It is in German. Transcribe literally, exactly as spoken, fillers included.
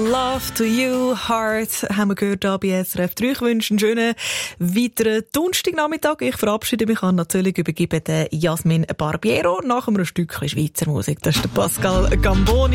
Love to you, Heart, haben wir gehört hier bei S R F drei. Ich wünsche einen schönen weiteren Donnerstagnachmittag. Ich verabschiede mich an natürlich übergeben den Jasmin Barbiero nach einem Stückchen Schweizer Musik. Das ist der Pascal Gamboni.